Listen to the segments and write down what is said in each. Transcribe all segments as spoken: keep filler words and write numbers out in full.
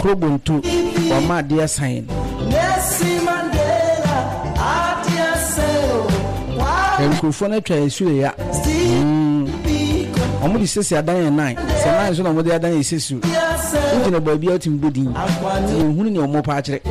Krobuntu wa ma dia sign Enkrofo na twa esu ya omo di sesi adan nine se nine so na omo di adan esesu injina boy bi outim bodin ehunu ne omo pa akire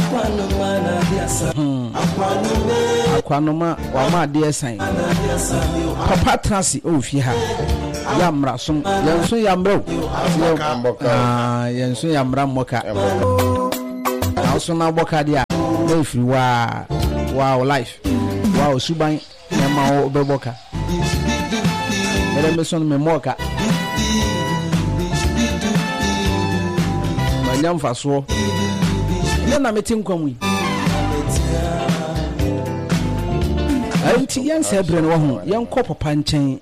akwanoma wa ma dia sign papa transi o fi ha yamra som yanso yamro ah yanso yamra moka na so na boka dia na free wa wow life wow suban na ma obeboka mere me son me moka manyam faso na metin kwamui anti yan sebre no ho yan kɔ papa nkyɛn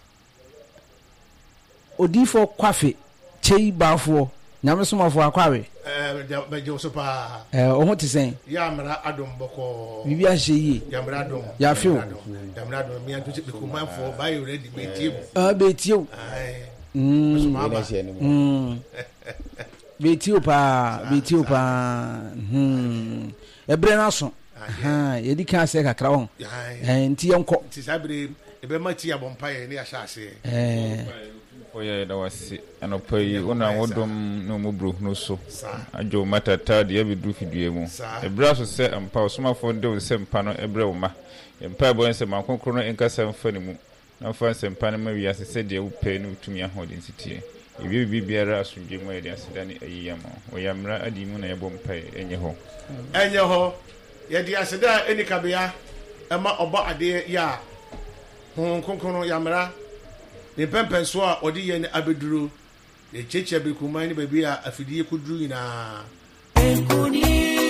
odifo kwafe chei bafo nyame somafo akwawe eh beje so pa eh o ho tisen ya mra adom boko bibi a hye ya mra adom ya fio ya mra adom mi antu be kumanfo ba you ready be tie ah be tie mm mm be tie pa be tie pa hmm ebre na so aha yedi kan se kakra ho eh nti yenko nti sabre ebe ma ti abompa ye ne ya sha ase eh oye da wasi anopai una wodom no mubru no so ajo matata de abidu fidue mu ebra so se ampa osomafo de se mpa no ebre wo ma empa bo se makonkro no enkasa mfa ne mu na fa se mpa no ma wi ase se de upe no tumi ahodin sitie ebi bi biara asudwe mu ede asedane ayiyama oyamra adimu na yebo mpa enye ho enye ho ye di aseda enikabea ema oba ade ya hon konkro yamra ne pempenso a odi ye ne abeduru ne cheche be kuman ne baby a afidie kuduru ina enkuni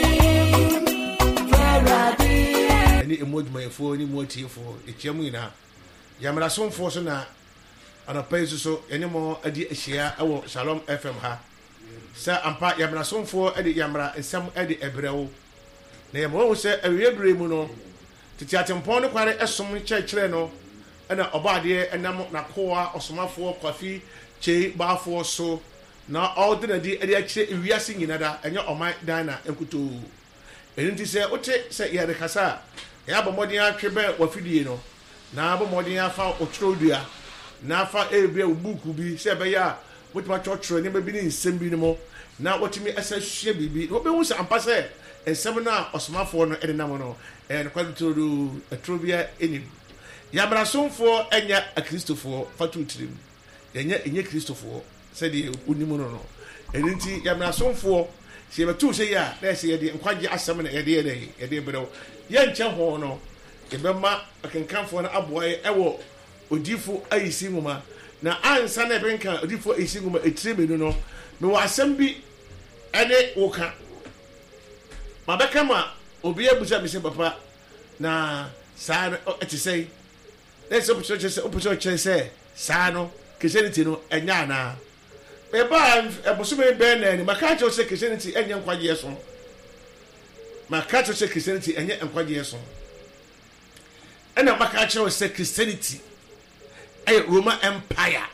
veradi ani emodmayefo ni motiefo echiamu ina yamra somfo so na anapeso so enemo adi ahia ewo Shalom F M ha sa ampa yamra somfo adi yamra ensam adi ebrewo na yamwo se awiyebre mu no titi atempon ne kware esom kyekere no na obade enam na koa osomafo kwafi chei bafo so na ordinary ade akire ewiase nyinada enye oman dan na enkuto enti se ote se ye de kasa ya bomodin atwebe wafidie no na bomodin afa otrodua na afa ebia buku bi se be ya wotima twotro ne be bi ni nsem bi no na wotimi asahye bibi wo be hu se ampa se ensem na osomafo no ede nam no en kwatoro atrobia eni yamra somfo enya akristofo fatu tirim enya enye kristofo se de unimu no no enti yamra somfo se betu se ya na se ye de nkwaje asem na ye de ye ye de brew ye nche ho no e be ma akenkanfo na aboye ewo odifu ayisi nguma na ansa na benka odifu ayisi nguma etiremenu no me wa asem bi ene woka mabeka ma obi ebusa bi se papa na sa etisei let's up to just up to just say sano Christianity no enya na e ba ebosume ben na ni maka cho say Christianity enya nkwaje yeso maka cho say Christianity enya nkwaje yeso ena maka cho say Christianity ay Roman Empire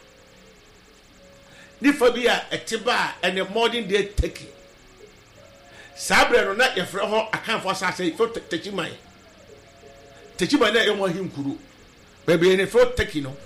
ni fobia etiba and modern day Turkey sabre no na yefre ho akanfo asase fo techimai techimai na yemo hinkuru baby ne fo Turkey no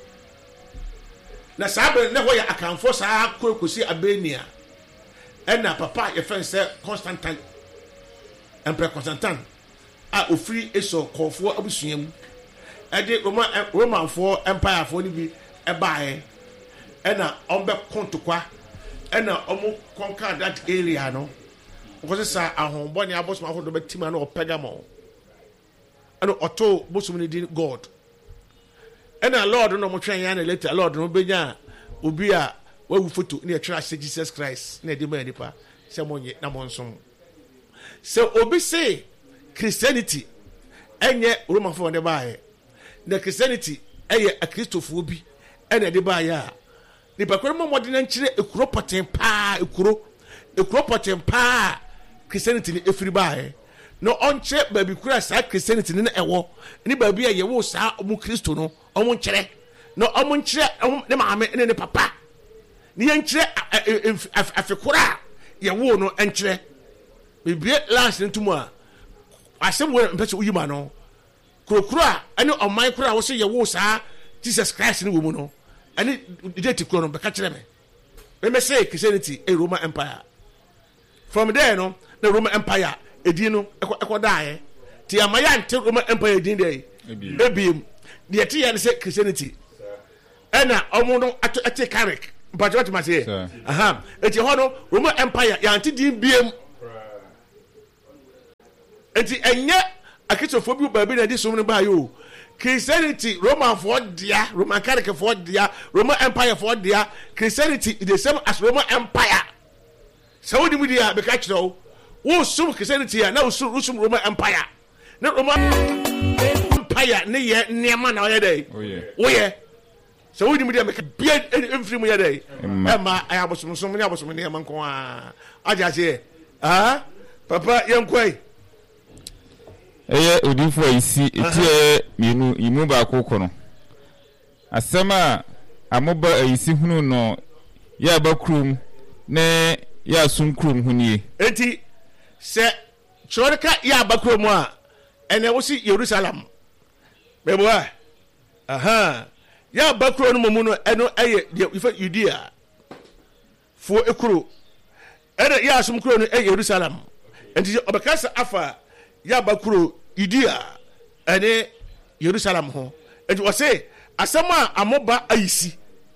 na sabre na ho ya akanfo sa kokosi Albania ena papa ye fen se Constantine Emperor Constantine a ofiri eso kofo abusuam ade Roman Roman for empire for ni bi e baae ena ombe kontokwa ena omo conquer that area no because sa ahonbo ne abosom ahodo betima na opegamo ena oto bosom ni di God ena Lord no mo twen ya na later Lord no benya obi a wawu photo na twa se Jesus Christ na de ma nipa se monye na monsom so obi say Christianity enye Roman for de baae na Christianity eye a Christopher bi ena de baae a nipa kwere mo modern nkire ekuro poten pa ekuro ekuro poten pa Christianity ni efiri baae no onche baby kura sa Christianity ni na ewo ni baby a yewo sa omu Kristo no omu nkire no omu nkire ne maame ne ne papa ni nkire afekura ye wo no enkyere bibie last ntumu a asem wo mpese uyima no krokro a ene oman kro a wo se ye wo saa Jesus Christ ni wo mu no ene date kro no be ka kire me me me say Christianity a Roman Empire from there no the Roman Empire edin no ekodae ti amaya ante Roman Empire edin dey ebiem de ati ya ne say Christianity ena omo no ato ate Catholic but what ma say aha eti ho no Roman Empire ya ante din biem eti enye akitofo bi ba bi na di so no ba yo Christianity Roman for dia Roman Catholic for dia Roman Empire for dia Christianity is the same as Roman Empire so we media be catch though wo sum Christianity na wo sum Roman Empire na Roman Empire ne ye niam na ye dey wo ye so we media make bia every mu ye dey e ma ayabosum sum ne abosum ne man ko a aja se ah papa yenkoi eye odifo isi etie mienu imu ba akoko no asema amoba isi hunu no ya ba krum ne ya sun krum hunie enti se choreka ya ba krum a ene wo si Jerusalem bebo aha ya ba krum no mu no eno eye ifa Judea fo ekuro ene ya sum krum no eye Jerusalem enti obekasa afa ya bakuro Judea ene Jerusalem ho enti wo se asema amoba ayisi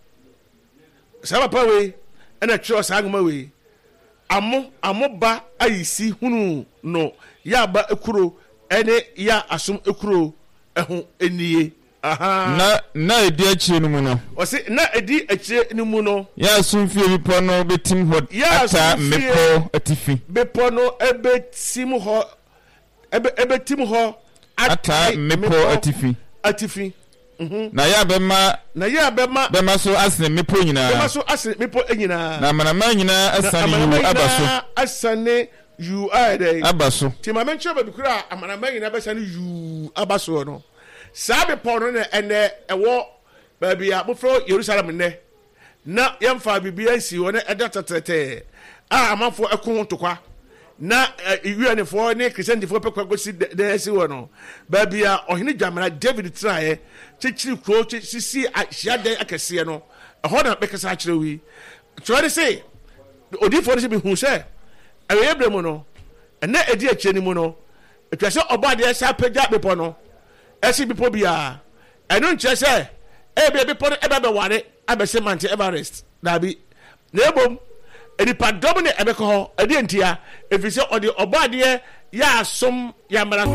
saba pa we ena twa sagma we amo amoba ayisi hunu no ya ba ekuro ene ya asum ekuro eho enie aha na na edi akire no mu no wo se na edi akire no mu no ya asum fie bi po no betim ho ata mepo atifi bepo no ebetim ho ebe ebe tim ho ata mepo atifi atifi mhm na ya bema na ya bema bema so asne mepo nyina bema so asne mepo nyina na manama nyina asane yu abaso asane yu ade abaso ti ma menche ba bikura amanama nyina besane yu abaso no sabe pono ne ene ewo ba bia mo fro Jerusalem ne na yemfa bibia si wona edatatete a amafo ekon tokwa na iwiane fo ne Christian fo pekwa si de si wono ba bia ohene dwamara David trae chichiri kro sisi ahia akese no eho na bekasa akire wi try say odi fo ne bi hu se ewe ebremu no ena edi akire ni mu no etwa se obade sa pagya bepo no esi bepo bia eno nche se e be bepo no ebe be ware abese mante Everest da bi na ebom edi padom ne ebeko ho edi entia efise odi obade ya asom ya mara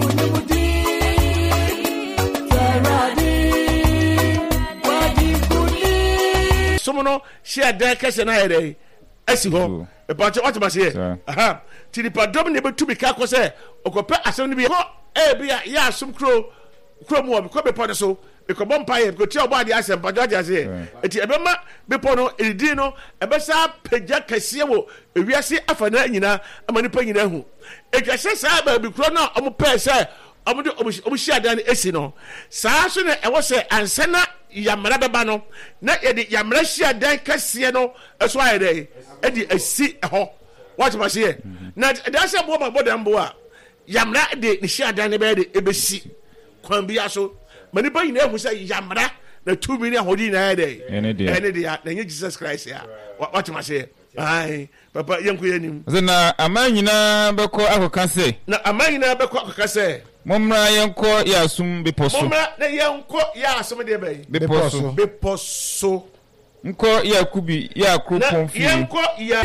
somono share da kese na ere esi ho e pa che what say aha ti di padom ne betu bi ka ko se okope asem ne bi ho e bia ya asom kro kro mu obi ko be pon so because bompaye because ti obadi asem pa jaja say eti ebema bepo no edidi no ebesa pagya kase wo ewiase afana nyina amani pa nyina hu ekase sa ba bi kro na omo pe se omo de omo hia dan esi no saa so na ewo se ansana yamra beba no na yedi yamra hia dan kase no eso ayede edi esi ho what ma say na da se bo ba bodam bo a yamra de ni hia dan ne be de ebesi kwan bia so mani ba yina hu say yamra na two million hodi na dey ene dey ene dey na Jesus Christ ya what ma say ai papa yanku yanim na amanyina beko akoka se na amanyina beko akoka se momra yanko ya asum beposo momra na yanko ya asum de bay beposo beposo nko ya kubi ya kropon fi yanko ya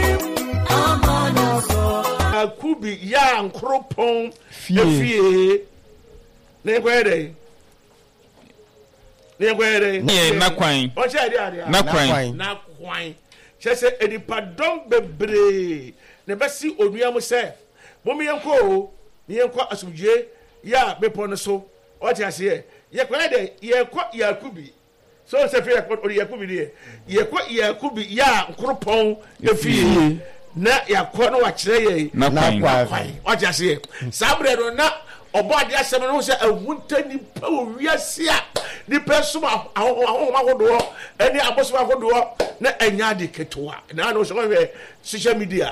akubi ya nkropon fie na kwere ne kwere ne na kwan o che ade ade na kwan na kwan chese edipadom bebre ne besi onuam se momi yenko ni yenko asumje ya bepo no so o ti ase ye kwede ye ko yakubi so se fe ko yakubi die ye ko yakubi ya nkropon efie na yakọ no wa kire ye na kwan o ti ase sabre no na obade asem no se ahunta ni pa owiase a ni pesum ahoma hodo eni abosom ahodo na anya de ketwa na no so we social media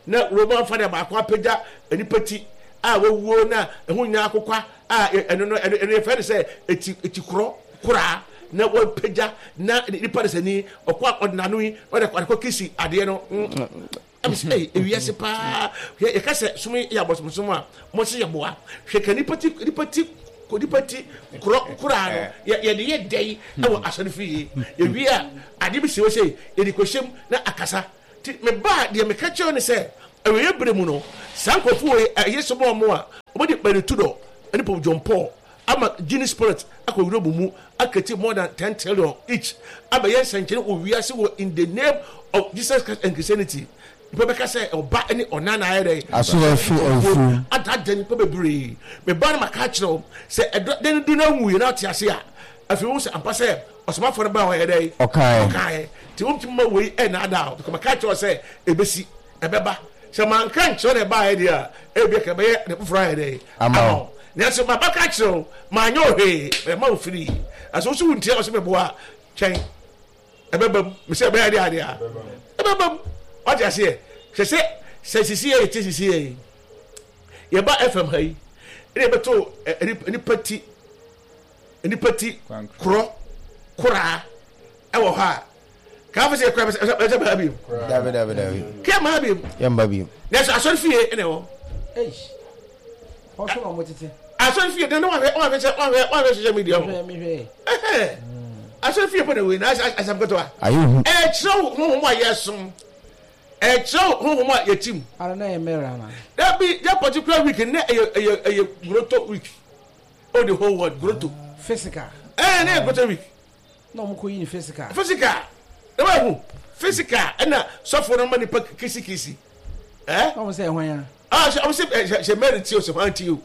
na roman father ba kwa pagya anipati a wawuo na ehu nya akokwa a eno no eno fe say eti eti kro kura na wo pagya na nipa de sani okwa odnano yi o de kwa kisi ade no am say ewiase pa ye ka say sumi ya bosomsom a mo se ye boa hwe kanipati nipati kodipati kro kura no ye de ye dai e wo asori fi ye wi a ade bi se wo say ye di kwhyem na akasa me ba de me ka che ne say ewe bremu no sankofu yeso mo mo a obodi beretudo ani po John Paul ama gene spirit akowuro bumu akati more than ten trillion each aba yen sankene owiase wo in the name of Jesus Christ and Christianity people ka say oba ani onana ayere aso afu afu adadan pe bebre me ba na maka kire say den du na wu na tiase a afi wo say ampa say osoma for ba ho yede okay okay ti wo mtima we e na ada because maka kire say ebesi ebeba se man kan cho ne ba ide a e bi ka be ne fufra ide ama ne so ma ba ka cho ma nyo he e ma ofiri aso so wuntie o se me boa chen e be bam me se be ide ide a e be bam o ja se se se se sisi e ti sisi e ye ba F M hai e be to ni pati ni pati kro kura e wo ha ka fa se kwa se ba bi david david david ke ma bi yamba bi yes asori fie ene wo eh o so mo tete asori fie de no wa wa wa wa wa social media mo eh asori fie pone we na asam goto a ayu eh chro hu hu mo yesum eh chro hu hu mo yetim ara na e mera na that be that particular week na eh eh groto week all the whole world groto physical eh na groto week no mo ko yi ni physical physical na hu physical na sofo no mani pa kisi kisi eh o mo say hwan ya ah she say she married to so fanti you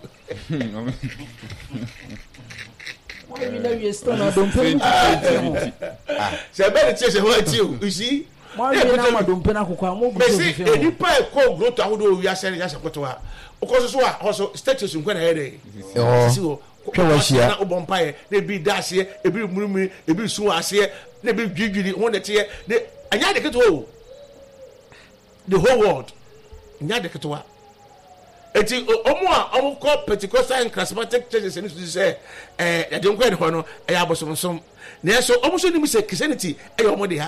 why we know you stone don't pay ah she married to so fanti you you see why we na ma don't pay na kokwa mo go see eni pa e ko groto ahodo wi asere ya sekoto a okoso so a also status nkwa na here oh kwa washia na obompae na bi daase ebi murumuri ebi su ase na bi dwidwiri ho nete ne anya de keto the whole world nya de keto a eti omo a omo ko Pentecostal and charismatic churches ni so say eh ya de nkwa ne ho no e ya bosomsom na so omo so ni mi say Christianity e omo de ha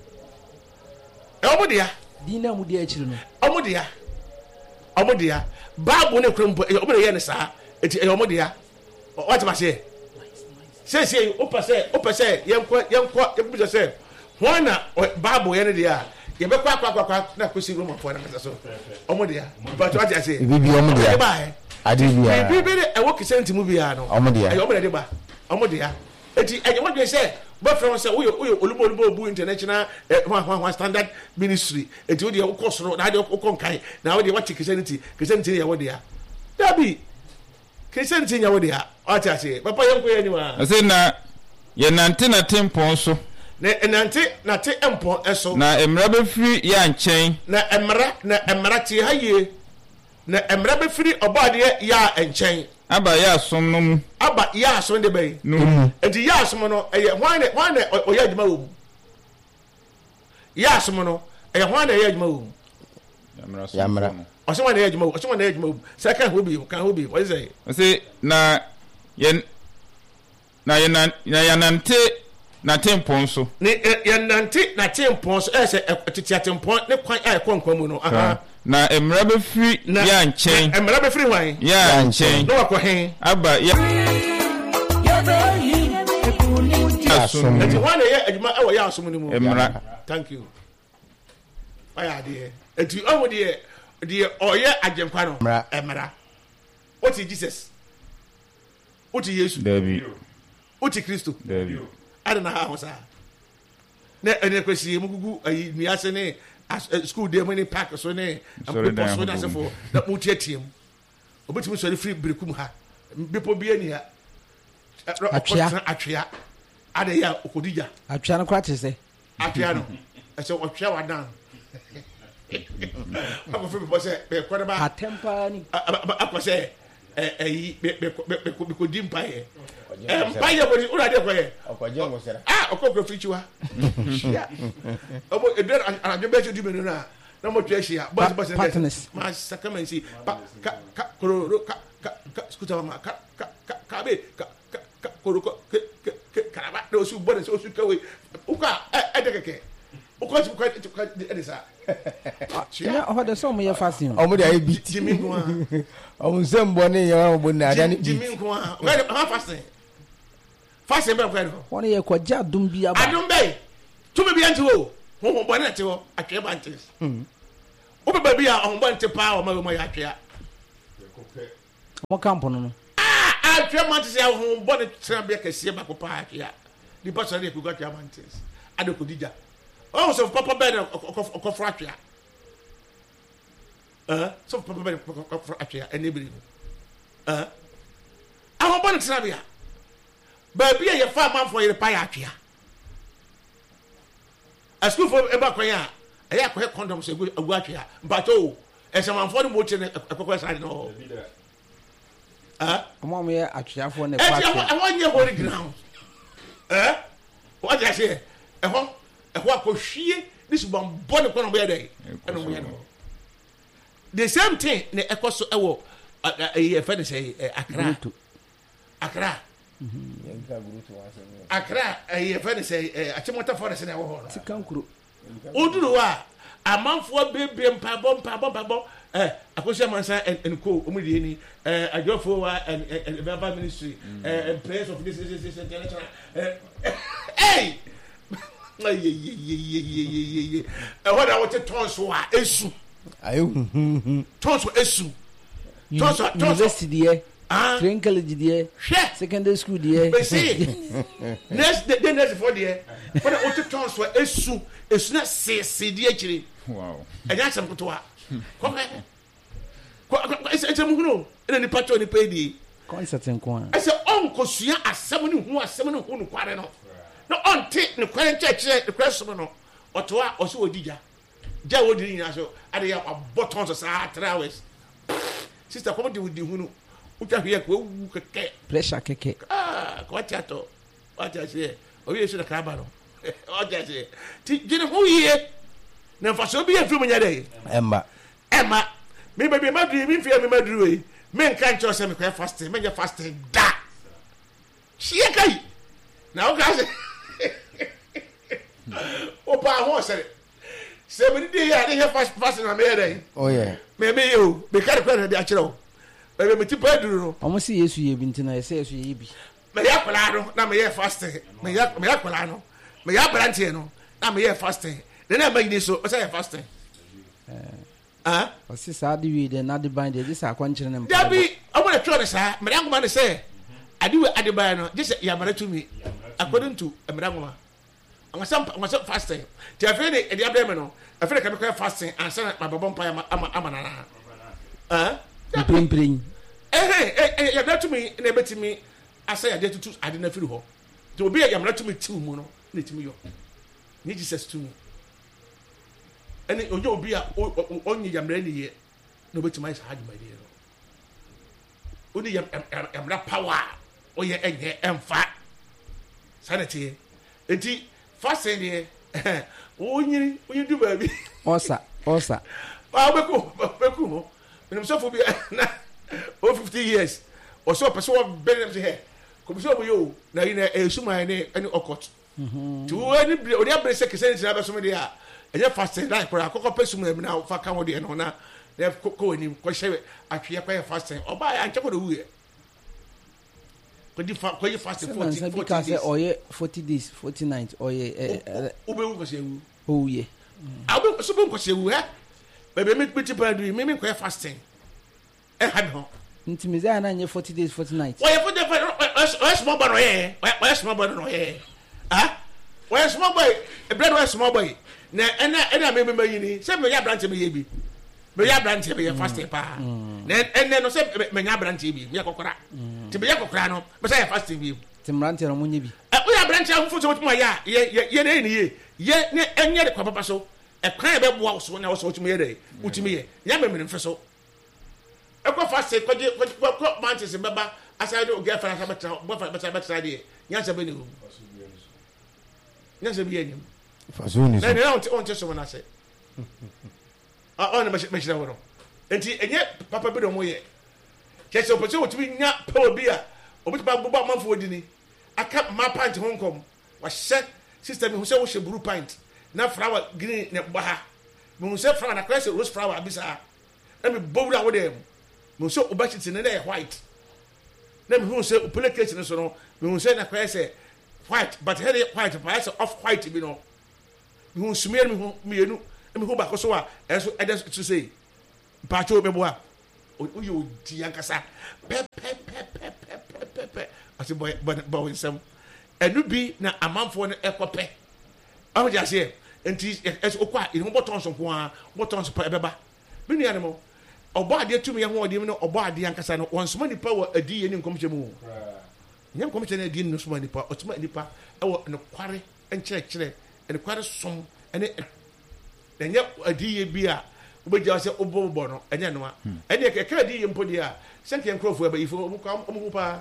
e omo de ha di na mu de akiri no omo de ha omo de ha Bible ne krompo e omo de ye ne sa eti e omo de ha what ma say say say o pese o pese yenko yenko e bi say won na Bible ye ne dia ye be kwa kwa kwa na kwesi room for na so omo dia but what I say bi bi omo dia adi bi ya bi bi e wo Christianity mu bi ya no omo dia e omo dia ba omo dia eti e what we say but from say we we olumo olumo obu international one standard ministry eti wo dia wo kosoro na dia wo konkai na wo dia what Christianity Christianity ye wo dia da bi Christianity nya wo dia o ta say papa yenko ye niwa ase na ye nante na tempon so na nante na te empon eso na emra be firi ya nchen na emra na emra ti haye na emra be firi obade ya nchen aba ya som no mu aba ya so de bay no enti ya so no eye hwan ne hwan ne o ya adwuma wo ya so no eye hwan ne ya adwuma wo yamra o so hwan ne ya adwuma wo o so hwan ne ya adwuma wo se kan ho bi kan ho bi what say ase na ye na ye na ya nante na tempon so ni ye nante na tempon so e se tete tempon ne kwan ai kwankwan mu no aha na emra be firi ya nchen emra be firi hwan ya nchen no akọ hen aba ya asum eti hwan ne ye adwuma e wo ya asum ni mu emra thank you aya de eti omo de de oye agempa no emra what is Jesus what is Jesus David what is Christo David adana ha hosa na ene kwesi mugugu ayi miase ne school day money park so ne ampo so na sefo na mutiatiem obetimi so free brekum ha bepo bia ni ha atwea atwea ade ya okodija atwea no kwate se atwea no ese otwea wadan ako free bo se be kwada atempa ni ako se eh be be be ko dimpa ye eh mpa ye bodi ura de ko ye okoje mo sera ah okokro frichiwa ya obo edere anajo be chu di menu na na mo twa hia boss boss partners ma saka man si ka ka koro ka ka skuta ma ka ka ka be ka ka koro ka karaba do su boss o su kawe uka e de keke uka su ka ka de sa ya o de so mo ye fasting o mo de bi jimi ko o mo se mbo ne ya o bo na da ni jimi ko ha ha fasting fasting be ko no won ye ko ja dum bi aba adum be tu me bi anti wo ho bo na te wo atwe ba anti mm o be ba bi a ho bo anti pa o ma mo ya atwe a mo camp no no ah atwe ma anti se ho bo ne tra be ka sie ba ko pa atwe a di pa so na ku ga atwe anti ade ko dija oh so papa be ko fro atwe a eh so papa be ko fro atwe a enebiri eh a ho bo ne tra be a ba bi ye fa man for ye pa ya atwe a a school for eba kwan a eya ko condom so agu atwe a mpato e se man for mo che ne akokwa side no ah mo mo ye atweafo ne pa atwe e won ye holy ground eh what I say e ho e ho akohwie this one born ko no be dey e no mo ye no the same thing ne ekoso e wo e fa ne say akra akra akra e fa ne say achimota forest na wo ho no sikankuro oduru wa amanfo bebe mpabo mpabo mpabo eh akosia mansa en ko omudi ni eh ajofo wa en baba ministry eh place of this this this international eh hey ye ye ye ye ye ye eh what I want to tons wa esu ayo tons wa esu tons university there ah train college there secondary school there be see next the next for there what I want to tons wa esu esu na se se die akire wow enya asem kotoa ko ko ese mu hunu ina ni pacho ni pedi concert nko ese onkosua asem ni hu asem ni hu no kware no no onte ni kware nchekire ni kware so no otoa oso odija ja wodi ni aso ade ya bottom so sa three hours sister come di wodi hunu utwa hwe ko wu keke pressure keke ah ko tiato what I say o yesu da kaba no o ja say ti jine hu ye na faso bi afiri munya dey emma emma me baby madru me fia me madru e me nka ncho se me kwa fasting me nya fasting da shie kai na o ka se o pa ho se se me dey ya dey fast fasting na me dey oh yeah me me yo be ka kwa na dey a kire o baby me ti pa duru no omo si yesu ye bi ntina ye se yesu ye bi me ya kwala no na me ye fasting me ya me ya kwala no me ya brantie no na me ye fasting then I make this so I say fasting eh ah o si sa de wi de na de ban de this akwankyere ne mpa Dabi I want to try this ah me dan kuma say adi we adi ban no this ya mara to me according to me dan kuma I'm some I'm some fasting ti afre de edi abere me no afre ka me kwa fasting and say my babon pa ama ama na ah prim prim eh eh ya to me na betimi asa ya de tutu adi na firi ho to obi ya mara to me ti mu no na ti me yo ni Jesus to me ene onye obi a onye yamra ni ye no betima isa hadi ma ye no oni yamra power oye enye emfa sanity enti fasten ye onye onye du ba bi osa osa ah beku beku mo menim so fo bi na o fifty years o so person o benem se he ko bi so bo yo na ina e suma ne ani okot mhm tu ani odi abre se kese ni na be so me dia eje fasting like for akoko pesum na na fa kan wo de no na na ko ni ko hye atwe kwa fasting oba ya ncheko do wuye ko di fa ko ye fasting forty forty days oye forty days forty nights oye ube wu ko se wu o ye awu so bo ko se wu he bebe me piti pa do me me ko fasting e ha no ntimize ana nye forty days forty nights oye forty o small boy no ye o small boy no ye ah o small boy e bread o small boy na ena ena me me yini se me ya branch me ye bi me ya branch me ye fasting pa na ena no se me ya branch bi me yakokora ti me yakokora no me se ya fasting bi ti branch no munye bi e o ya branch afufo so mutuma ya ye ye na ni ye ye ne enye de kwa papa so e kwan be boa so na so mutuma ye dey mutuma ye ya me me mfeso e kwa fasting kwa kwa kwa branches beba aside o get fara sabata bo fara sabata dey nya se be ni o nya se be ni Fazuni. Na na on on so na say. on the machine. And yet, Papa Bido Moye. Just opportunity to be not poor beer, or with Babu Manfordini. I kept my pint Hong Kong, was set system who said was a blue pint, not flower green Baha. Monsieur Fran, a class of rose flower, Abisa. Let me bow down with them. Monsieur Obachit in the air white. Let me who say, Publication and so on. We will say, a class white, but head white, price of white, you know. You will smear me, me, and who back also, as to say. Pacho Beboa, you Tiancasa, pep, pep, pep, pep, pep, pep, pep. I said, boy, but boy, some, and you be now a month for an equape. I was just here, and tis as Oqua in what tons of one, what tons of Pebba. Many animal, or body to me, and what you know, or body Ancasano, once money power a D and income to move. Young commissioner didn't know money power, or to my nipa, or no quarry and check, and a quarter sum, and then yet a D beer. But just a obo bono, and then one. And yet, a caddy in Podia, sent him crowd for a before Muka, Umupa.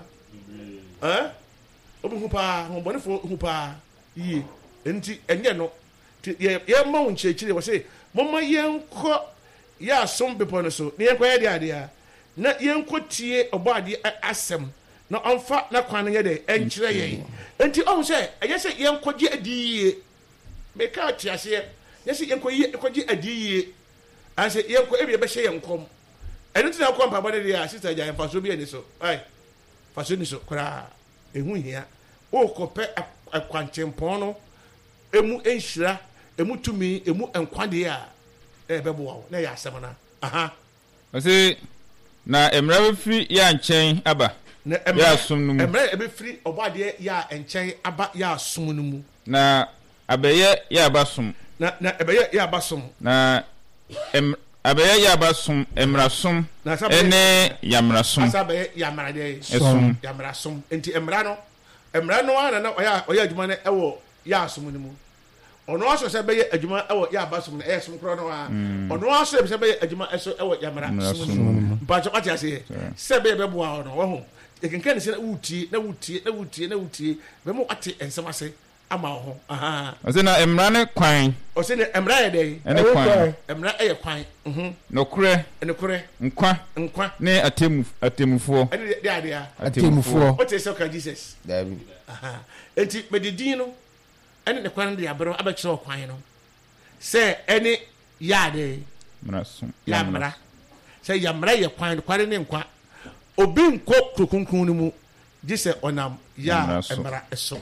Eh? Umupa, wonderful Hupa, ye, and yet no. Your mount church was say, Mamma young cock, ya some people so, near where the idea. Not young cotier or body as them, not on fat, not quite a day, and tray. And to all say, I guess a young cotier a D. Make out, yes, yes, young cotier a D. I said, "Young, every best young come." I don't know come about the sister Jay for so be any so. Aye, for so so. Cra, a win here. Oh, compare a quantum pono, a mu enshira, a mu to me, a mu and quandia. Eh, Bebo, nay, Samana. Aha. I say, now I'm rather free, ya chain, Abba. Ya sum, I'm rather free, or body, ya and chain, Abba, ya sum. Na Abaya, ya basum. Na Abaya, ya basum. Na Em abaya yabasum emrasum ene yamrasum asabaya yamarade esum yamrasum enti emra no emra no ana na oya oya adwuma na ewo yasum ni mu ono aso se beye adwuma ewo yabasum na esum kro no a ono aso se beye adwuma eso ewo yamrasum ba jo ati ase se beye beboa no wo ho ekenkan se na wutie na wutie na wutie na wutie be mo ati ensem ase ama ho aha o se na emra ne kwan o se na emra ye dey ene kwan emra eye kwan mhm no kure ene kure nkwa nkwa ne atemu atemufo ene de ade a atemufo o te se ka Jesus dabi aha enti medidin no ene ne kwan de abero abekire kwan no se ene yade mrasum yamra se yamra ye kwan kwan ne nkwa obi nko krokunkun no mu gise onam ya emra eso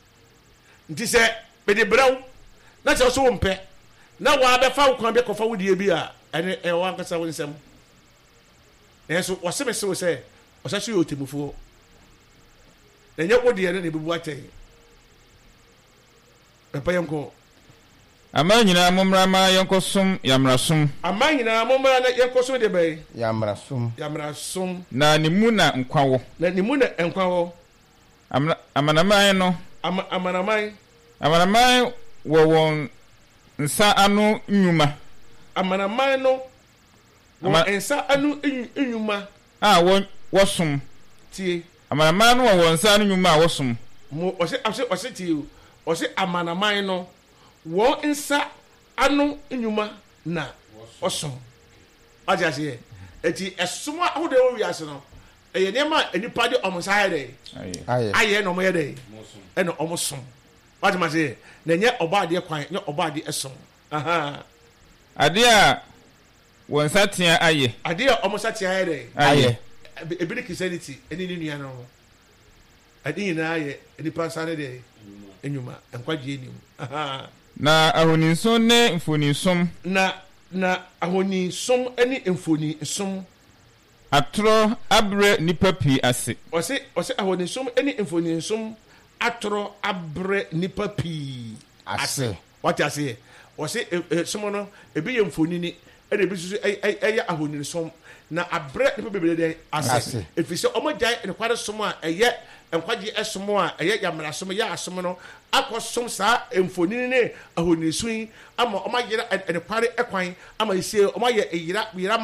nti se be de braw na se so mpe na wa be fa kwan be kofa wudie bi a ene e wa nkasa wonsem enso wo se me se wo se o se so yotemufuo enye wudie ne bebu atei epa yanko ama nyina momra ma yankosum yamrasum ama nyina momra na yankosum de be yamrasum yamrasum na nimu na nkwawo na nimu na nkwawo amana amanaman no amanaman amanaman wo won nsa anu nyuma amanaman no wo nsa anu nyuma ah wo wosum tie amanaman no wo nsa anu nyuma wosum mo o se o se tie o se amanaman no wo nsa anu nyuma na osum aja se eti esuma ho de wo wiase no eye nema enipa de omusa hayde aye aye no mo yede e no omusum what ma say na nye obaade kwan nye obaade esom aha ade a won satia aye ade a omusa tia hayde aye ebiri christianity eni ni nua no ade ina aye enipa sane de enyuma enkwaje enim aha na ahoninsom ne mfoninsom na na ahoninsom eni mfoninsom atro abre nipa pi ase ose ose ahoninsom eni mfoninsom atro abre nipa pi ase what you say ose somo no ebi ye mfonini e de bi susu eye ahoninsom na abre nipa bebele de ase efise omogyan ne kware somo a eye enkwaje esomo a eye yamra somo ya asomo no akosom sa mfonini ne ahonisun ama omagera ne kware ekwan ama ise omaye eyira yira ma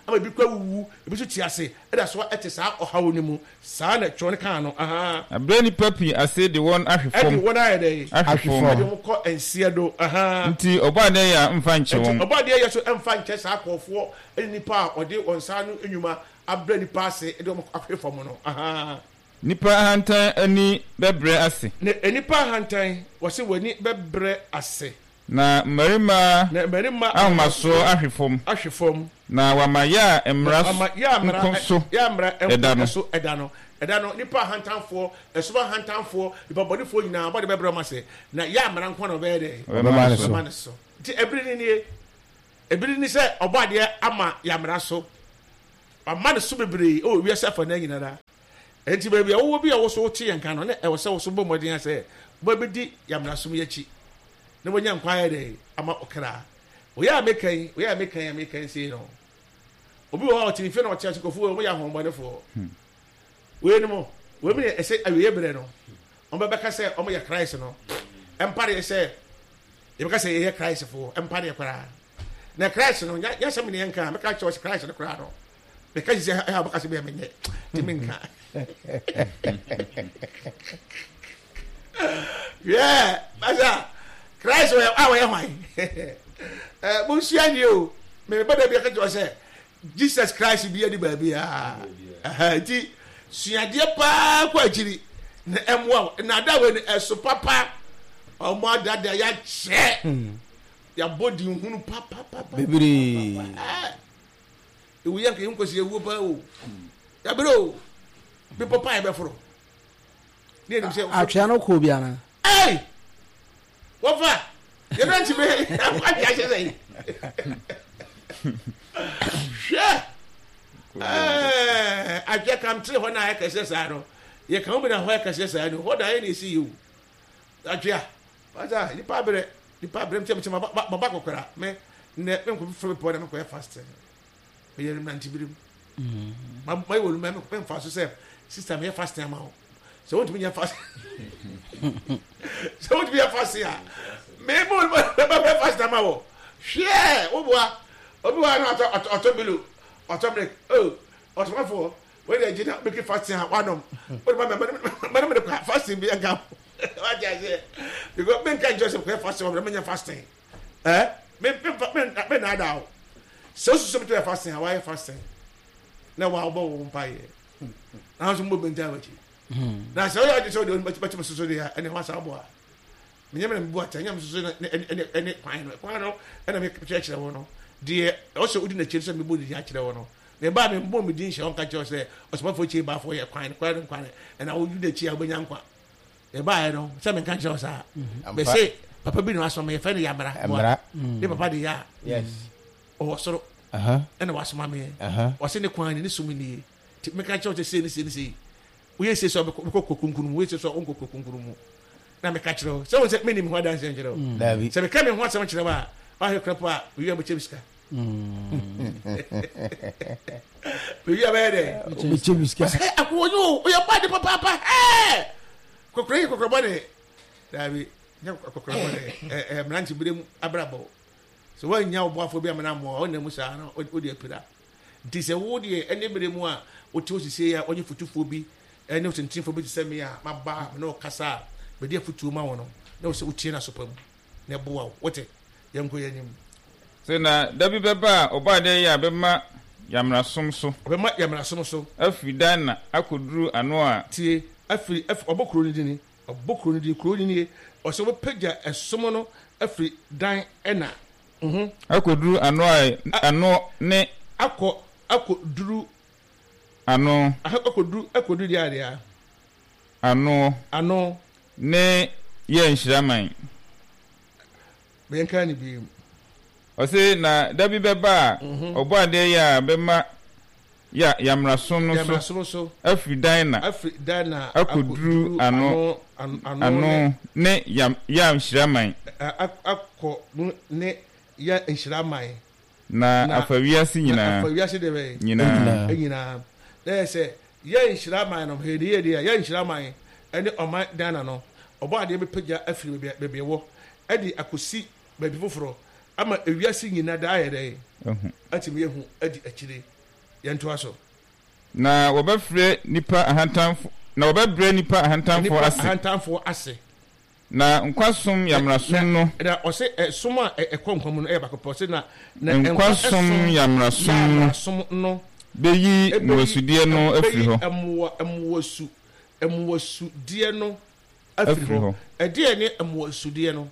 ama bi kwa wuwu ebi so ti ase eda so ete saa ohawo ni mu saa na twon kan no aha abre ni papi ase de won ahwefom edi won ayede ahwefom de mo ko ensia do aha nti oba de ya mfa nche won oba de ya so mfa nche saa kofo nipa a ode onsa no enwuma abre nipa ase ede mo ahwefom no aha nipa hantan ani bebre ase ne nipa hantan wo se wani bebre ase na marima na marima amaso ahwefom ahwefom na wamaya emra ya mra so ya mra edano so edano edano nipa hantanfo esuba hantanfo nipa bodifo nyina body bebre ma se na ya mra nkwa no be de ma so ti ebiri ni ni ebiri ni se obade ama ya mra so ama ne so bebre o wi asa fa na nyina da enti baby wo bi a wo so tie nka no na e wo se wo so bomodin ase bo be di ya mra so yachi ne wonya nkwa ya de ama okra we ya mekan we ya mekan ya mekan say no obi wo o tiri fe na o tia chikofu wo ya hombode fo we ni mo we mi e say awe yebre no on be ka say o mo ya Christ no empare say e be ka say ye Christ fo empare kwara na Christ no ya se mi ne nka me ka church Christ no kwara no me ka say ha ba ka say be me ne ti me nka yeah basa Christ we ah we hwan eh mo sia ni o me be da bi ka to say Jesus Christ bi adi ba bi ah eh ti suade pa kwa akiri na emwa na da we eso papa o mo dada ya che ya body hunu papa papa bebiri e wo yanke nko se ewu pa o ya bro bi papa e be foro ni enim se atwa no ko bia na eh wofa ye don't me what ya say yeah eh aje kam tire ho na ya kase sa no ye kan bi na ho ya kase sa no ho da ye ni si you aje baza ni pa bere ni pa bere mtem mtem baba kokora me ne me ko fo po na me ko ya fast me ye na ntibirim mm ma mai wolu me me fast so say sister me ya fast am o so want me ya fast so want me ya fast ya me mo me fast am o share wo boa obi wa na auto auto bilu auto break oh auto for when they did make fasting one of but my my fasting be agam what I say because men can just fasting or men fasting eh men men men na daw so so so fasting how are fasting na wa obo wo mpa ye na so mo benta wachi na so ya so de bachi bachi so so de ene wa sa bo a me nyame na bu atanya me so so ene ene kwan no kwan no ene me church na wo no de also udi na church me bu di a kire wo no me ba me mbo me din hye on ka cho say osopafo chi ba fo ye kwan kwan kwan na wo udi na chi abanya nkwa e ba ye no say me kan cho sa be say papa bi no aso me fe ne yamra amra de papa de ya yes o soro aha ena wasoma me aha o se ne kwan ni sumi ni ti me kan cho say ni say ni say wo ye say so be ko kokunkunu wo ye say so on kokunkunu mu na me ka kire so wo say me ni me ho dan say kire davi say me ka me ho asem kire ba ba he krapa wo ye mo chebiska we are ready. o chebiska Hey, akwonyo, o ya pa de papa papa. Eh! Kokre kokre bone. Dabi, nya kokre bone. Eh eh mranti birem abrabo. So wan nya oboafo bi amana mo, o na musa no, o de apira. Nti se wo de ene birem a o ti osise ya onye futufo bi, ene otintinfo bi se me a maba me no kasa, be de futu ma wono. Na o se utie na sopam. Na boa, wote. Yanko yanim. se na dabi beba oba de ya bema yamrasom so Obema yamrasom so. afidan na akoduru ano a Tie afiri af obokro ni dini obokro ni di kro ni o se wo pagya esom no afiri dan ena mhm akoduru ano a ano ne akọ akoduru ano akoduru akoduru di area ano ano ne ye nhiraman ben kan ni bi o se na dabi beba oba de ya bema ya yamrasom no so yamrasom so afidan na afiri dan na akoduru ano ano ne yam ya nhiraman akọ ne ya nhiraman na afawiase nyina afawiase de be nyina nyina na se ya nhiraman no hedi de ya nhiraman ene oma dan na no oba de be pagya afiri be be wo edi akosi be bi foforo ama ewiase nyina da ayere mhm ati me hu adi akire yɛntoa so na wɔbɛfrɛ nipa ahantanfo na wɔbɛbrɛ nipa ahantanfo ase ahantanfo ase na nkwasom yamrasom no na ɔsɛ som a ɛkɔ nkwam no ɛyɛ bakɔpɔ sɛ na nkwasom yamrasom no bɛyi mmuasudie no afiri hɔ ɛmuwasu ɛmuwasudie no afiri hɔ ɛdeɛ ne ɛmuwasudie no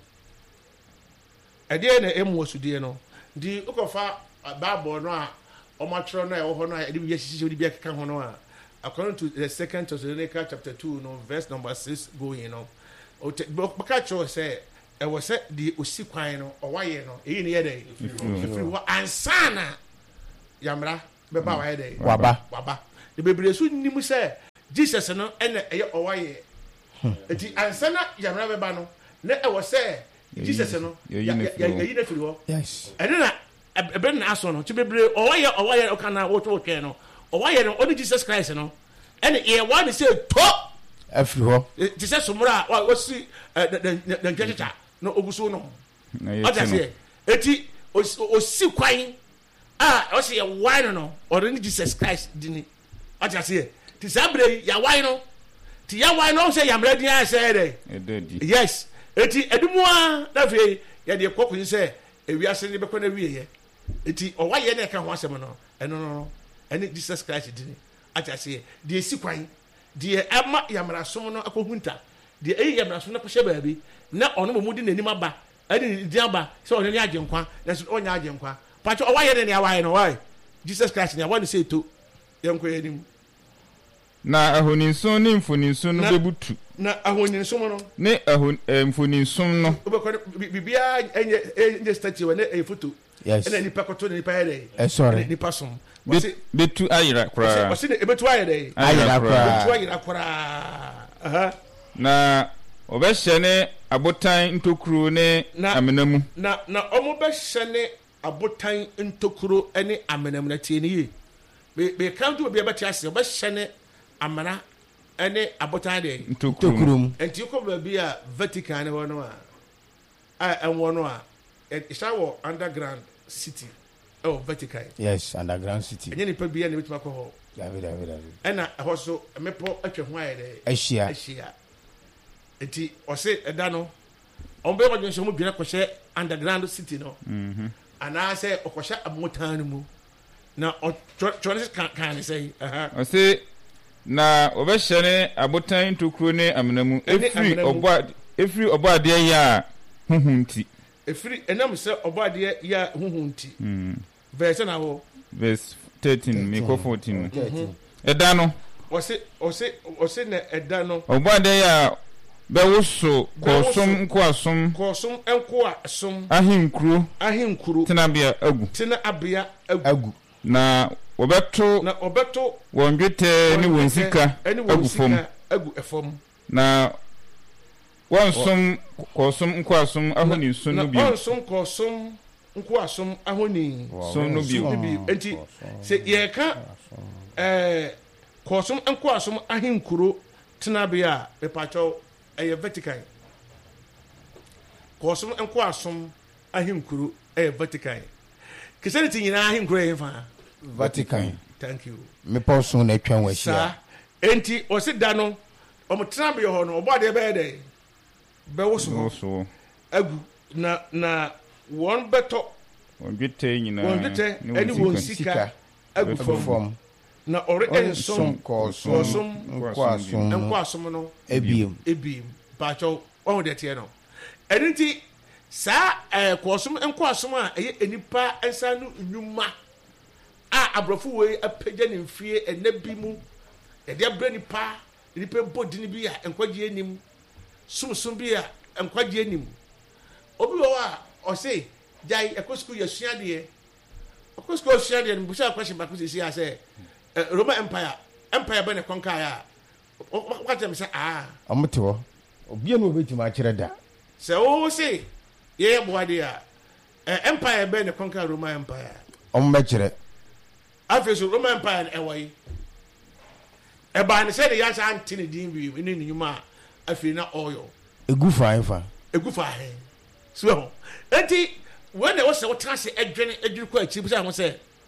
ɛdeɛ ne ɛmuwasudie no di ukɔfa Bible no a ɔmatwerɛ no a ɛwɔ hɔ no a ɛde bi ahyehyɛ ɛde bi akeka ho no a according to the second Thessalonians chapter two no verse number six going no bɛka kyerɛ sɛ ɛwɔ sɛ deɛ osi kwan no ɔwayɛ no ɛyi ne yɛ dɛ ɛfiri hɔ ansa na yamra bɛba wayɛ dɛ waba waba de bebree so nim sɛ Jesus no ɛna ɛyɛ ɔwayɛ eti ansa na yamra bɛba no na ɛwɔ sɛ Jesus no yɛyi ne firi hɔ yes ɛne na ɛbɛn na aso no ti bebree ɔwayɛ ɔwayɛ ɔka na wɔtɔ wɔtwɛn no ɔwayɛ no ɔne Jesus Christ no ɛne yɛ wa ne sɛ tɔ afiri hɔ ti sɛ somora a wɔsi na ntwɛkyekya na oguso no ɔta sɛ eti osi kwan a ɔsɛ yɛ wan no ɔde ne Jesus Christ di ni ɔta sɛ ti saa bere yɛ wan no ti yɛ wan no ɔsɛ yamra di ayɛ sɛ dɛ yes eti edimu a na afei yɛde kɔ kun sɛ ewiase ne bɛkɔ na wie yɛ eti ɔwayɛ na ɛka ho asɛm no ɛno no ɛne Jesus Christ di ni ɔta sɛ deɛ si kwan deɛ ɛma yamrasom no akɔhunta deɛ ɛyi yamrasom no akɔhyɛ baabi na ɔno mo mu di n'anim aba ɛde ne di aba sɛ ɔno ne agye nkwa na so ɔnya agye nkwa patro ɔwayɛ ne ne awayɛ no why Jesus Christ ne awa ne sɛ to yɛnkɔ yɛ nim na ahoninsom ne mfoninsom no bɛbutu na ahoninsom no ne ahon mfoninsom no wobɛkɔ bibia ɛnyɛ ɛnyɛ statue ne ɛyɛ photo ɛna nipa kɔtɔ ne nipa yɛ dɛ ɛsɔre nipa som betu ayira koraa ɔsi ne ebetu ayɛ dɛ ayira koraa betu ayira koraa aha na ɔbɛhyɛ ne abotan ntokuro ne amenamu na na ɔmo bɛhyɛ ne abotan ntokuro ne amenamu na tie ne yie be be kan to be bɛte ase ɔbɛhyɛ ne amana ne abotan de ntokuro enti kɔ baabi a Vatican ne hɔ no a a ɛwɔ no a ɛhyɛ wɔ underground city oh Vatican yes underground city ɛnyɛ nipa bia na betuma kɔ hɔ david david david ɛna ɛhɔ so mepɔ atwa ho ayɛ dɛ ahyia ahyia enti ɔse ɛda no ɔmo bɛ wɔdwen so mo dwene kɔhyɛ underground city no mhm anaasɛ ɔkɔhyɛ abotan no mu na ɔtwɔne kan kan ne sɛ aha ɔse na ɔbɛhyɛ ne abotan ntokuro ne amenamu efiri ɔbɔ efiri ɔbɔ adeɛ yɛ a huhu nti efiri enam sɛ ɔbɔ adeɛ yɛ a huhu nti verse na hɔ verse thirteen me ko fourteen ɛda no ɔse ɔse ɔse na ɛda no ɔbɔ adeɛ yɛ a bɛwoso kɔsom nkoasom kɔsom nkoasom ahenkuro ahenkuro tenabea agu tena abea agu na wɔbɛto na ɔbɛto wɔn dwetɛ ne wɔn sika agu fam agu ɛfam na wɔnsom kɔsom nkoasom ahoni nson no bi na wɔnsom kɔsom nkoasom ahoni son no bi enti sɛ yɛka ɛɛ kɔsom nkoasom ahenkuro tenabea bepatwɔ ɛyɛ Vatican kɔsom nkoasom ahenkuro ɛyɛ Vatican kisɛne ti nyinaa ahenkuro yɛ fa Vatican thank you me pɔso na atwa wa hyia enti ɔse da no ɔmo tenabea hɔ no ɔbɔ adeɛ bɛyɛ dɛ bɛwoso so agu na na wɔn bɛtɔ wɔn dwetɛ nyinaa wɔn dwetɛ ɛne wɔn sika agu fam na ɔre ensom kɔsom nkwasom nkwasom no ebiem ebiem baakyɛw wɔn de teɛ no ɛne nti saa ɛɛ kɔsom nkwasom a ɛyɛ enipa nsa no nnwuma a aborɔfo wei apagya ne mfie ɛnɛ bi mu yɛde abrɛ nipa nipa bɔ dini bi a nkwagye anim sumsum bi a nkwagye anim obi wɔ hɔ a ɔse gyae ɛkɔ sukuu yɛsua deɛ ɔkɔ sukuu yɛsua deɛ no busa akwasi baako sisi a sɛ Roman Empire empire bɛ ne kɔnkaa a wakatɛm sɛ aa ɔmo te hɔ obia no obɛtumi akyerɛ da sɛ wo se yɛyɛ boade a empire bɛ ne kɔnkaa Roman Empire ɔmo bɛkyerɛ afei so Roman Empire ɛwɔ yi ɛbaa ne sɛ de yɛasa ante ne din bi ne ne nnwuma a afei na ɔyɔ egu faa fa egu faa hɛn so enti wɔn na wɔsɛ wɔtena ase adwene adwene kɔ akyi bisa ho sɛ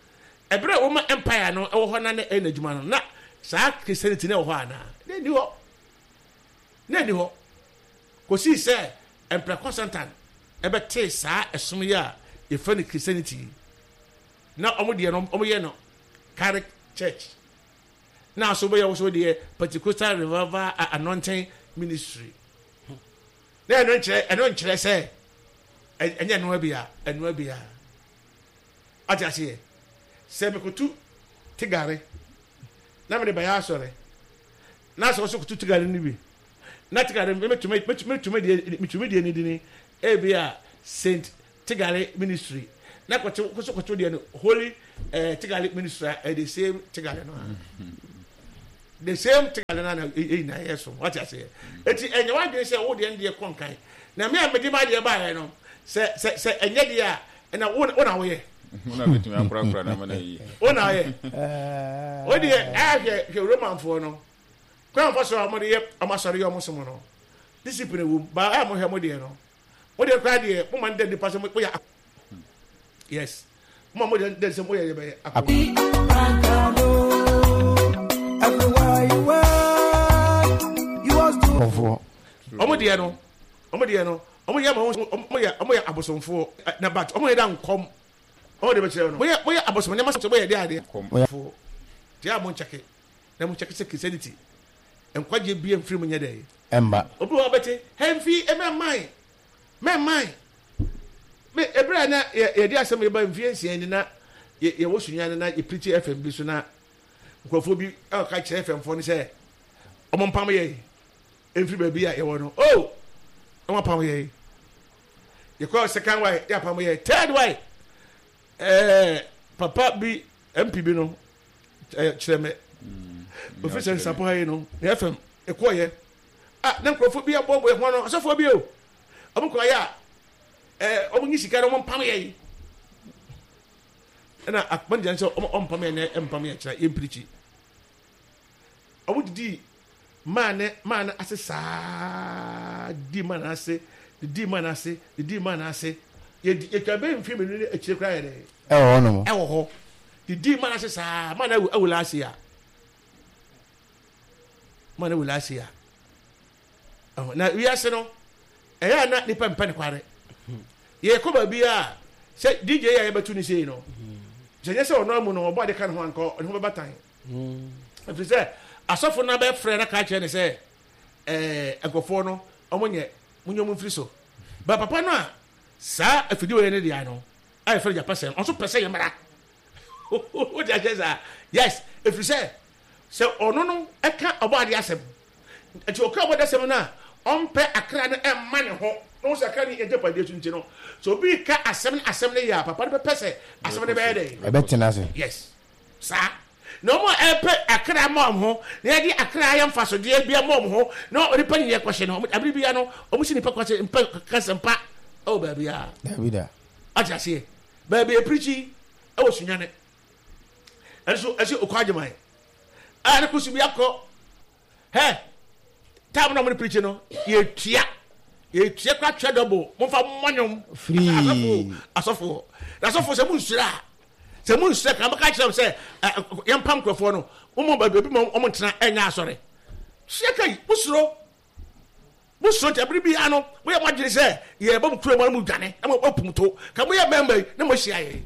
ebre wo ma empire no ewo ho na na e na djuma no na saa Christianity na wo ho ana na ni ho na ni ho ko si se Emperor Constantine ebe te saa esom ya e fa ni Christianity na omo de no omo ye no Catholic Church na so be ye wo so de Pentecostal Revival Anointing Ministry na no nkyere eno nkyere se enye no bia eno bia aja se se me kutu tigare na me ba ya sore na so so kutu tigare ni bi na tigare me tuma me tuma de me tuma de ni dini e bia Saint Tigare Ministry na ko so ko de no Holy eh Tigare Ministry eh the same Tigare no the same Tigare na e na yeso what I say eti enye wa de say wo de ndie konkan na me amedi ba de ba he no se se se enye de a na wo na wo ye una betumi akura akura na mana yi wo na ye wo de a hwe hwe Roman fo no kwa mfa so amode ye amasore yo muso mo no discipline wo ba a mo hwe mo de no wo de kwa de mo man de de paso mo ya yes mo mo de de se mo ye be everywhere you were you was doing for omo de no omo de no omo ye mo omo ye omo ye abosomfo na but omo ye dan kom omo de be chere no mo ye mo ye abosom ne ma so mo ye de ade fo ti a mo ncheke na mo ncheke se Christianity enkwaje bia mfiri mo nya dey emba obi wa bete hemfi e me mai me mai me ebra na ye di asem ye ba mfi ensian ni na ye wo sunya na ye preach F M bi so na nkrofo bi e ka kire F M fo ni se omo mpam ye emfiri ba bi a ye wo no oh omo pam ye ye ko second way ya pam ye third way eh papa bi M P bi no kire me official support here no F M e ko ye ah na nkrofo bi abo bo e ho no asofo bi o omo ko ya eh omo nyi sika no mpam ye na akpan jan so omo mpam ye na mpam ye kira ye preach omo didi man man asesa di man ase di man ase di man ase ye ye ka be mfi me ni e kire kra ye de e wo no mo e wo ho di man asesa man awula ase ya man awula ase ya oh na wi ase no e ya na ni pempe ne kware ye ko ba bia se D J ya ye betu ni sei no je ye se ono mu no obo de kan ho anko ne ho be batan mm e se asofo na be frɛ na ka kire ne se eh agofo no omonye munyo mu mfiri so ba papa no a sa afidi we ne dia no ai frɛ ja pese on so pese ye mara o ja jeza yes if you say se ono no e ka obo ade asem e ti o ka obo de asem na on pe akra no e ma ne ho no se ka ni e jepa de tunti no so bi ka asem asem ne ya papa no be pese asem ne be ye de e betina se yes sa no mo epe akra mom ho na di akra ya mfa so de bia mom ho no ori pani ye kwhye no abri bia no omu si ni pa kwhye mpa kasempa o ba bia davida aja se ba bia preachi e wo sunyane enso ese okwaje mai a ne kusu bia ko he tam no mo preachi no ye tua ye tua kwa twa double mo fa monyom free asofo asofo se mu nsura se mun se ka maka kire se yam pam krofo no mo ba bi mo mo tena enya asore se kai busuro busuro te bri bia no mo ye magire se ye ba mu kure mo mu dwane na mo opumto ka mo ye member na mo hia ye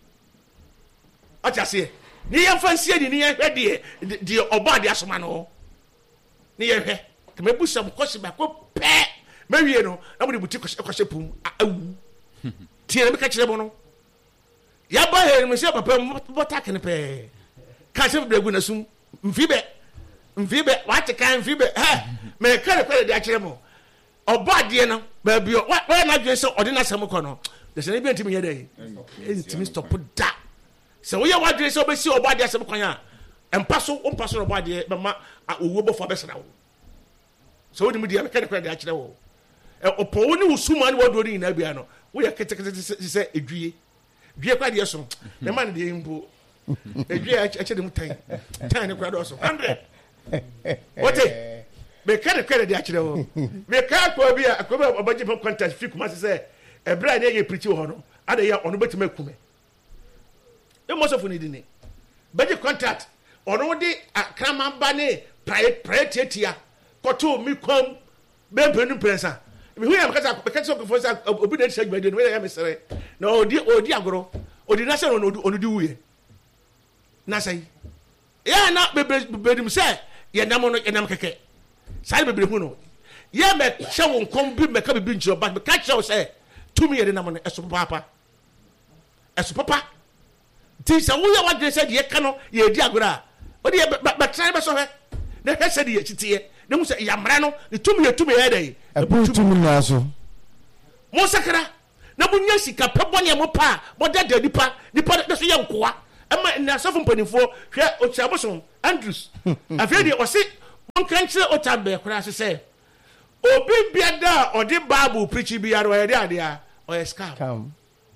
acha se ni ye fansie ni ni ye hwede de oba de asoma no ni ye hwe ke me busam kosi ba ko pe me wie no na mo de buti kwase pum awu tie na me ka kire mo no ya ba he me se papa mo take ne pe ka se bregu na sum mfibe mfibe wate kan mfibe ha me ka ne kwere de akire mo oba de no ba bi wa na dwe se ode na sam ko no de se ne bi ntimi ye dey ntimi stop da se wo ye wa dwe se obesi oba de asem kwan a empa so ompa so oba de be ma owo bofo be sra wo so wo dimi de me ka ne kwere de akire wo e opo wo ni usuma ni wo do ni na bia no wo ye ketekete se edwie dwie kwa de so na man de mbo edwie a che dem tan tan ne kwa do so one hundred wote be ka de kwa de akire wo me ka kwa bi a kwa ba obaje pop contest fi kuma se e bra de ye preach ho no ade ya ono betima kume e mo so funi di ni beje contract ono de akrama ba ne prior priority koto mi kwam be penu prensa mi hu ya makasa makasa ko fosa obi na shag bade no ya mesere na odi odi agoro odi na se no odi wuye na sai ya na bebe bedim se ye nam no ye nam keke sai bebe hu no ye me hye won kom bi me ka bibi nchiro ba me ka kire se tumi ye de nam no eso papa eso papa ti se wo ye wa de se de ye ka no ye di agoro odi ba try be so he na he se de ye chitie ne mu se ya mra no ne tumi ye tumi ye dey e bu tumi na so mo sakara na bu nya sika pebo ne mo pa mo dada nipa nipa de so ye nkoa ama na sofo mpanifo hwe ochiaboson Andrews afei de o se mon kan kire otabe kura se se obi biada odi bible preach biara o ye de ade a o ye scam come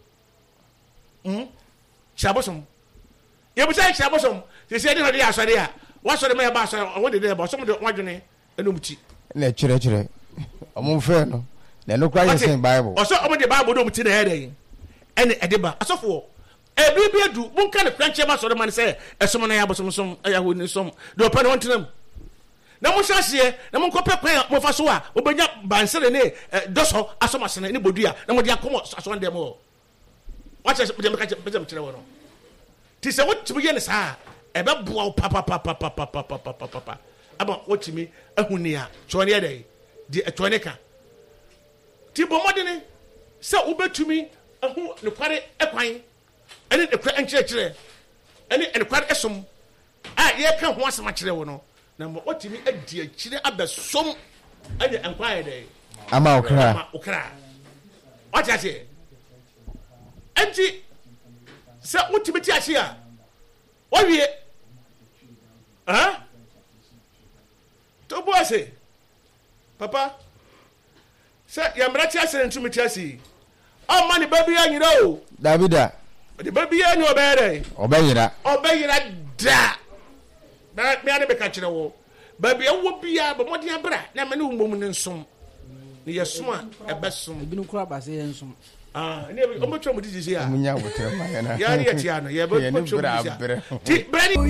mm chiaboson ye bu sai chiaboson se se de no de asore a wa sore me ba asore o de de ba so mo de wadwene enumti na kire kire omo fe no na no kwa yes bible o so omo de bible do muti na he de ene edeba asofo ebi bi edu bunka ne kranche ma sore man se esom na ya bosom som ayaho ni som de opa ne wontenam na mo hyase na mo nkopɛ kwan mo fa so a obenya bansere ne doso asoma sene ne bodua na mo de akomo aso ndem o wacha de me kache bezem kire wo no ti se wotimi ye ne saa ebe boa papa papa papa papa papa papa aba wotimi ahuni a chone ye de chone ka ti bomodene se ubetumi ahu ne kware ekwan ene ne kwa enkyerɛkyerɛ ene ene kware esom a ye ka ho asema kyerɛ wo no na mo otimi adi akyire abesom ene enkwae de ama okra ama okra wati ase enti se utimi ti ase a owie ah to bo ase papa se yamra ti ase ntumi ti ase o mani baby anyira o davida the baby any obere obeyira obeyira da na me ade be ka kire wo baby e wo bia ba modi abra na me ne wo mum ne nsom ne yesom a e besom ebi no kura ba se nsom ah ne o mo twa mo diji ya munya wotere ma ya na ya ri ya ti ano ya ba mo twa mo diji ya ti brani